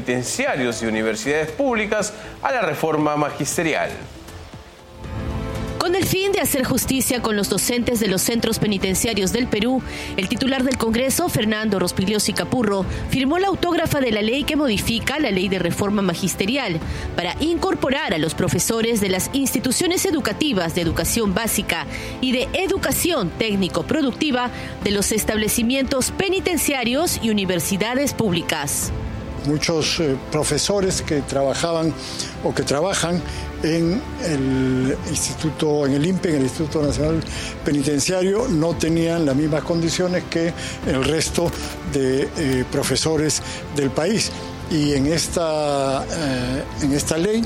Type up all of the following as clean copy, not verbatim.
penitenciarios y universidades públicas a la reforma magisterial. Con el fin de hacer justicia con los docentes de los centros penitenciarios del Perú, el titular del Congreso, Fernando Rospigliosi Capurro, firmó la autógrafa de la ley que modifica la ley de reforma magisterial para incorporar a los profesores de las instituciones educativas de educación básica y de educación técnico-productiva de los establecimientos penitenciarios y universidades públicas. Muchos profesores que trabajaban o que trabajan en el instituto, en el INPE, en el Instituto Nacional Penitenciario, no tenían las mismas condiciones que el resto de profesores del país. Y en esta ley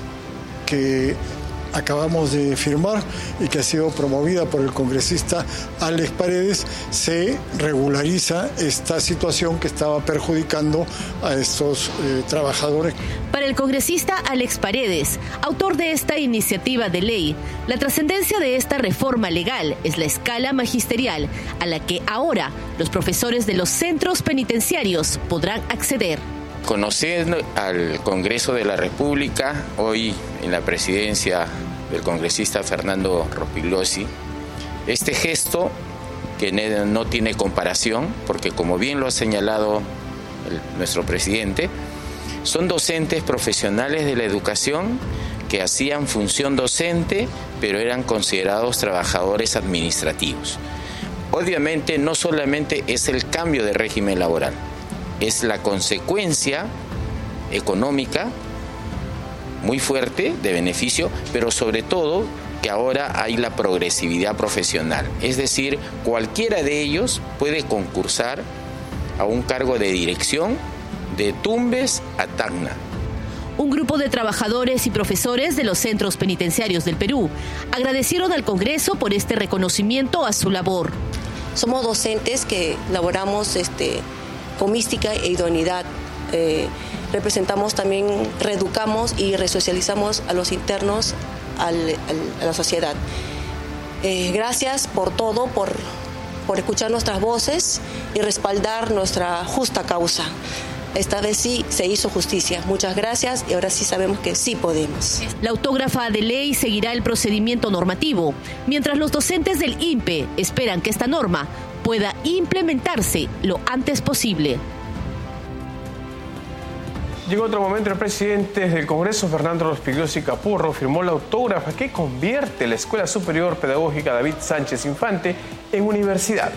que acabamos de firmar y que ha sido promovida por el congresista Alex Paredes, se regulariza esta situación que estaba perjudicando a estos trabajadores. Para el congresista Alex Paredes, autor de esta iniciativa de ley, la trascendencia de esta reforma legal es la escala magisterial a la que ahora los profesores de los centros penitenciarios podrán acceder. Conociendo al Congreso de la República, hoy en la presidencia del congresista Fernando Rospigliosi, este gesto que no tiene comparación, porque como bien lo ha señalado nuestro presidente, son docentes profesionales de la educación que hacían función docente, pero eran considerados trabajadores administrativos. Obviamente no solamente es el cambio de régimen laboral, es la consecuencia económica muy fuerte de beneficio, pero sobre todo que ahora hay la progresividad profesional. Es decir, cualquiera de ellos puede concursar a un cargo de dirección de Tumbes a Tacna. Un grupo de trabajadores y profesores de los centros penitenciarios del Perú agradecieron al Congreso por este reconocimiento a su labor. Somos docentes que laboramos con mística e idoneidad. Representamos también, reeducamos y resocializamos a los internos a la sociedad. Gracias por todo, por escuchar nuestras voces y respaldar nuestra justa causa. Esta vez sí se hizo justicia. Muchas gracias y ahora sí sabemos que sí podemos. La autógrafa de ley seguirá el procedimiento normativo, mientras los docentes del INPE esperan que esta norma pueda implementarse lo antes posible. Llegó otro momento, el presidente del Congreso, Fernando Rospigliosi Capurro, firmó la autógrafa que convierte la Escuela Superior Pedagógica David Sánchez Infante en universidad.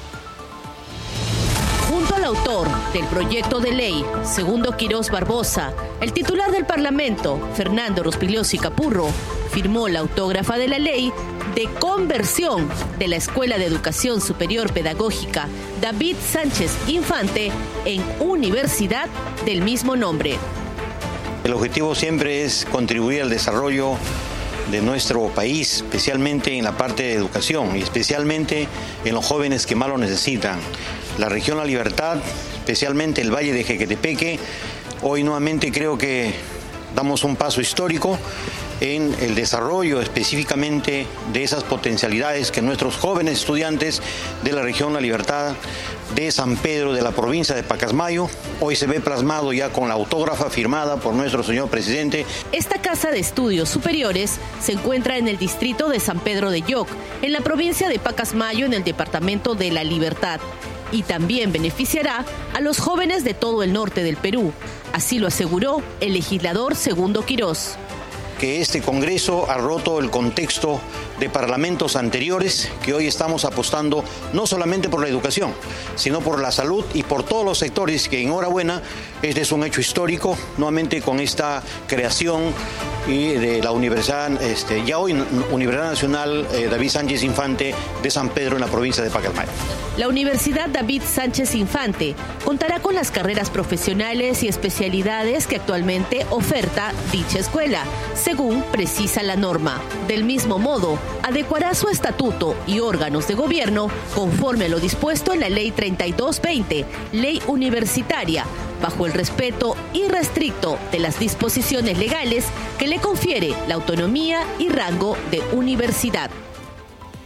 Junto al autor del proyecto de ley, Segundo Quirós Barbosa, el titular del Parlamento, Fernando Rospigliosi Capurro, firmó la autógrafa de la ley de conversión de la Escuela de Educación Superior Pedagógica David Sánchez Infante en universidad del mismo nombre. El objetivo siempre es contribuir al desarrollo de nuestro país, especialmente en la parte de educación y especialmente en los jóvenes que más lo necesitan. La región La Libertad, especialmente el Valle de Jequetepeque, hoy nuevamente creo que damos un paso histórico en el desarrollo específicamente de esas potencialidades que nuestros jóvenes estudiantes de la región La Libertad, de San Pedro, de la provincia de Pacasmayo, hoy se ve plasmado ya con la autógrafa firmada por nuestro señor presidente. Esta casa de estudios superiores se encuentra en el distrito de San Pedro de Yoc, en la provincia de Pacasmayo, en el departamento de La Libertad, y también beneficiará a los jóvenes de todo el norte del Perú. Así lo aseguró el legislador Segundo Quirós. Que este Congreso ha roto el contexto de parlamentos anteriores, que hoy estamos apostando no solamente por la educación, sino por la salud y por todos los sectores, que enhorabuena, este es un hecho histórico, nuevamente con esta creación y de la Universidad, ya hoy Universidad Nacional David Sánchez Infante de San Pedro en la provincia de Pacasmayo. La Universidad David Sánchez Infante contará con las carreras profesionales y especialidades que actualmente oferta dicha escuela, según precisa la norma. Del mismo modo, adecuará su estatuto y órganos de gobierno conforme a lo dispuesto en la Ley 3220, Ley Universitaria, bajo el respeto irrestricto de las disposiciones legales que le confiere la autonomía y rango de universidad.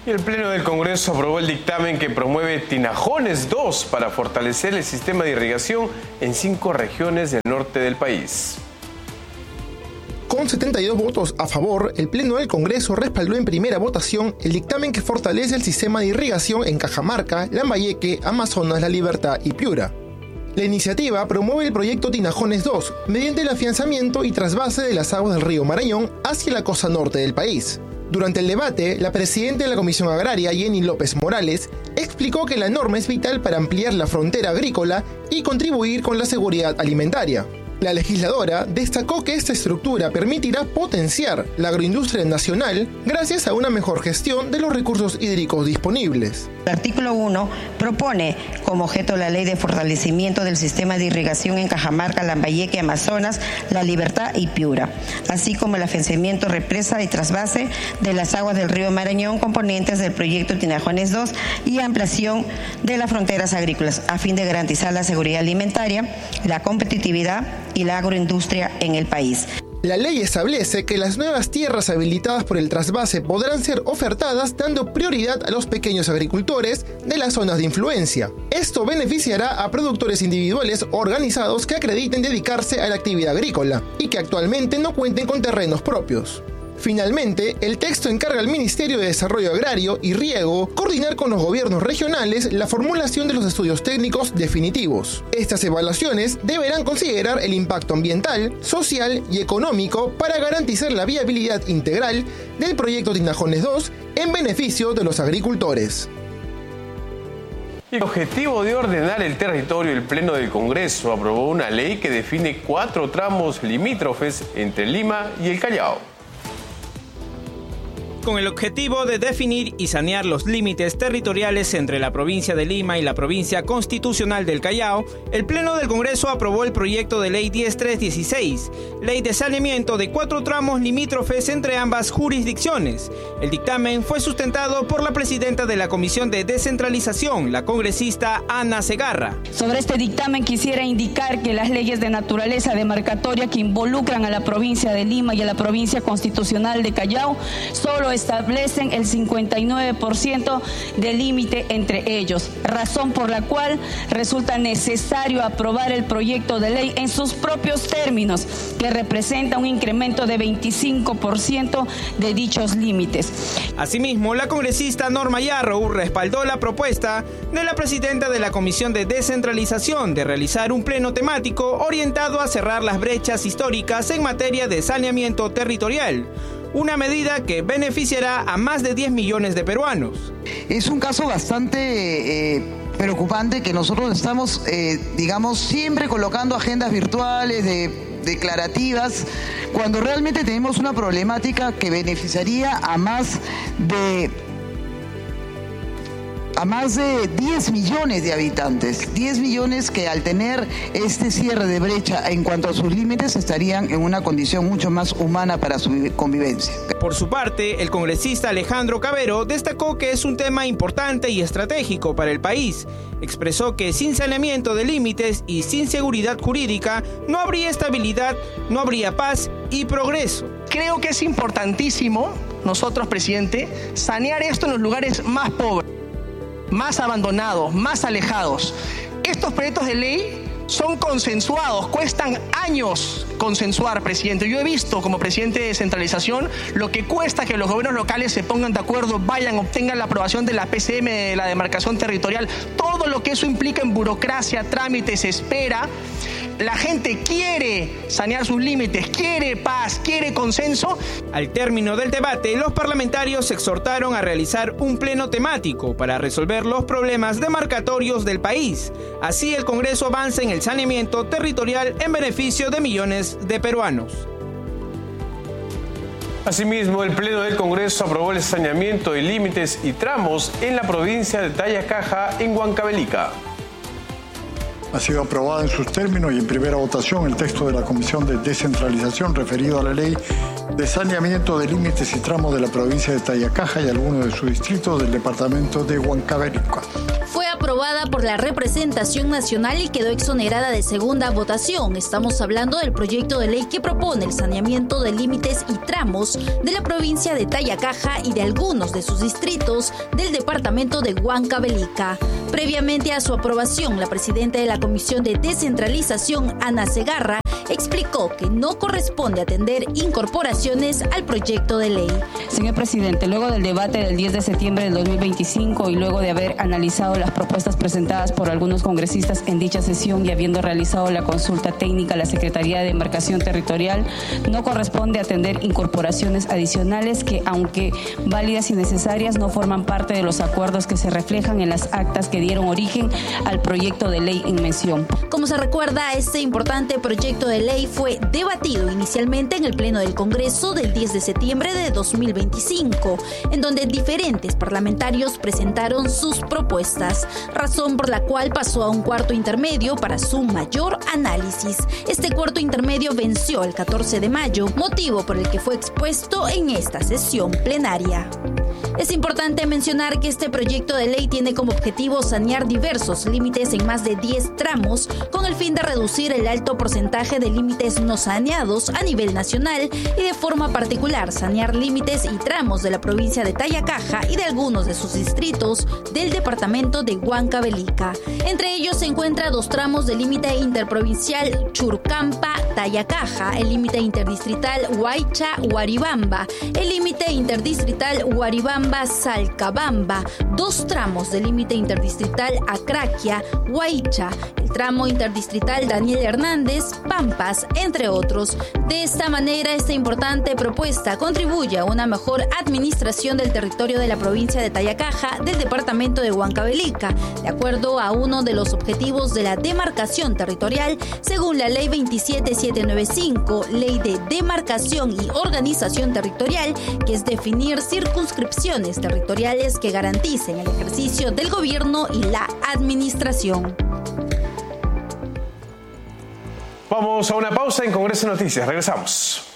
Y el Pleno del Congreso aprobó el dictamen que promueve Tinajones 2 para fortalecer el sistema de irrigación en 5 regiones del norte del país. Con 72 votos a favor, el Pleno del Congreso respaldó en primera votación el dictamen que fortalece el sistema de irrigación en Cajamarca, Lambayeque, Amazonas, La Libertad y Piura. La iniciativa promueve el proyecto Tinajones 2 mediante el afianzamiento y trasvase de las aguas del río Marañón hacia la costa norte del país. Durante el debate, la presidenta de la Comisión Agraria, Jenny López Morales, explicó que la norma es vital para ampliar la frontera agrícola y contribuir con la seguridad alimentaria. La legisladora destacó que esta estructura permitirá potenciar la agroindustria nacional gracias a una mejor gestión de los recursos hídricos disponibles. El artículo 1 propone como objeto la ley de fortalecimiento del sistema de irrigación en Cajamarca, Lambayeque, Amazonas, La Libertad y Piura, así como el afianzamiento, represa y trasvase de las aguas del río Marañón, componentes del proyecto Tinajones 2 y ampliación de las fronteras agrícolas, a fin de garantizar la seguridad alimentaria, la competitividad y la agroindustria en el país. La ley establece que las nuevas tierras habilitadas por el trasvase podrán ser ofertadas dando prioridad a los pequeños agricultores de las zonas de influencia. Esto beneficiará a productores individuales organizados que acrediten dedicarse a la actividad agrícola y que actualmente no cuenten con terrenos propios. Finalmente, el texto encarga al Ministerio de Desarrollo Agrario y Riego coordinar con los gobiernos regionales la formulación de los estudios técnicos definitivos. Estas evaluaciones deberán considerar el impacto ambiental, social y económico para garantizar la viabilidad integral del proyecto Tinajones 2 en beneficio de los agricultores. Y el objetivo de ordenar el territorio, el Pleno del Congreso aprobó una ley que define 4 tramos limítrofes entre Lima y el Callao. Con el objetivo de definir y sanear los límites territoriales entre la provincia de Lima y la provincia constitucional del Callao, el Pleno del Congreso aprobó el proyecto de ley 10316, ley de saneamiento de 4 tramos limítrofes entre ambas jurisdicciones. El dictamen fue sustentado por la presidenta de la Comisión de Descentralización, la congresista Ana Segarra. Sobre este dictamen quisiera indicar que las leyes de naturaleza demarcatoria que involucran a la provincia de Lima y a la provincia constitucional de Callao solo establecen el 59% de límite entre ellos, razón por la cual resulta necesario aprobar el proyecto de ley en sus propios términos, que representa un incremento de 25% de dichos límites. Asimismo, la congresista Norma Yarrow respaldó la propuesta de la presidenta de la Comisión de Descentralización de realizar un pleno temático orientado a cerrar las brechas históricas en materia de saneamiento territorial, una medida que beneficiará a más de 10 millones de peruanos. Es un caso bastante preocupante que nosotros estamos, siempre colocando agendas virtuales declarativas, cuando realmente tenemos una problemática que beneficiaría a más de 10 millones de habitantes, 10 millones que al tener este cierre de brecha en cuanto a sus límites estarían en una condición mucho más humana para su convivencia. Por su parte, el congresista Alejandro Cabero destacó que es un tema importante y estratégico para el país. Expresó que sin saneamiento de límites y sin seguridad jurídica no habría estabilidad, no habría paz y progreso. Creo que es importantísimo, nosotros, presidente, sanear esto en los lugares más pobres, más abandonados, más alejados. Estos proyectos de ley son consensuados, cuestan años consensuar, presidente. Yo he visto como presidente de descentralización lo que cuesta que los gobiernos locales se pongan de acuerdo, vayan, obtengan la aprobación de la PCM, de la demarcación territorial, todo lo que eso implica en burocracia, trámites, espera. La gente quiere sanear sus límites, quiere paz, quiere consenso. Al término del debate, los parlamentarios se exhortaron a realizar un pleno temático para resolver los problemas demarcatorios del país. Así el Congreso avanza en el saneamiento territorial en beneficio de millones de peruanos. Asimismo, el Pleno del Congreso aprobó el saneamiento de límites y tramos en la provincia de Tayacaja, en Huancavelica. Ha sido aprobado en sus términos y en primera votación el texto de la Comisión de Descentralización referido a la Ley de Saneamiento de Límites y Tramos de la provincia de Tayacaja y algunos de sus distritos del departamento de Huancavelica. Fue aprobada por la representación nacional y quedó exonerada de segunda votación. Estamos hablando del proyecto de ley que propone el saneamiento de límites y tramos de la provincia de Tayacaja y de algunos de sus distritos del departamento de Huancavelica. Previamente a su aprobación, la presidenta de la Comisión de Descentralización, Ana Segarra, explicó que no corresponde atender incorporaciones al proyecto de ley. Señor presidente, luego del debate del 10 de septiembre del 2025 y luego de haber analizado las propuestas presentadas por algunos congresistas en dicha sesión y habiendo realizado la consulta técnica a la Secretaría de Demarcación Territorial, no corresponde atender incorporaciones adicionales que, aunque válidas y necesarias, no forman parte de los acuerdos que se reflejan en las actas que dieron origen al proyecto de ley en mención. Como se recuerda, este importante proyecto de ley fue debatido inicialmente en el Pleno del Congreso del 10 de septiembre de 2025, en donde diferentes parlamentarios presentaron sus propuestas, razón por la cual pasó a un cuarto intermedio para su mayor análisis. Este cuarto intermedio venció el 14 de mayo, motivo por el que fue expuesto en esta sesión plenaria. Es importante mencionar que este proyecto de ley tiene como objetivo sanear diversos límites en más de 10 tramos con el fin de reducir el alto porcentaje de límites no saneados a nivel nacional y de forma particular sanear límites y tramos de la provincia de Tayacaja y de algunos de sus distritos del departamento de Huancavelica. Entre ellos se encuentran 2 tramos del límite interprovincial Churcampa-Tayacaja, el límite interdistrital Huaycha-Huaribamba, el límite interdistrital Huaribamba-Salcabamba, 2 tramos del límite interdistrital Acraquia-Huaycha, el tramo interdistrital Daniel Hernández, Pampas, entre otros. De esta manera, esta importante propuesta contribuye a una mejor administración del territorio de la provincia de Tayacaja del departamento de Huancavelica, de acuerdo a uno de los objetivos de la demarcación territorial, según la Ley 27795, Ley de Demarcación y Organización Territorial, que es definir circunscripciones territoriales que garanticen el ejercicio del gobierno y la administración. Vamos a una pausa en Congreso Noticias. Regresamos.